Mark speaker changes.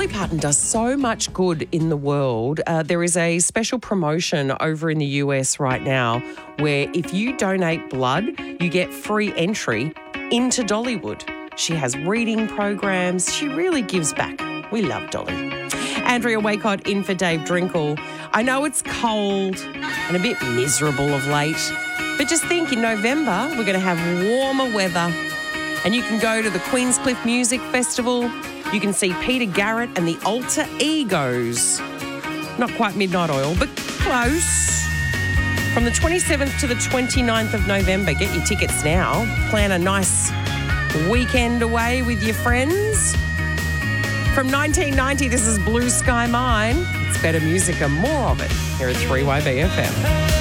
Speaker 1: Dolly Parton does so much good in the world. There is a special promotion over in the US right now where if you donate blood, you get free entry into Dollywood. She has reading programs. She really gives back. We love Dolly. Andrea Waycott in for Dave Drinkle. I know it's cold and a bit miserable of late, but just think in November we're going to have warmer weather and you can go to the Queenscliff Music Festival. You can see Peter Garrett and the Alter Egos. Not quite Midnight Oil, but close. From the 27th to the 29th of November. Get your tickets now. Plan a nice weekend away with your friends. From 1990, this is Blue Sky Mine. It's better music and more of it here at 3YBFM.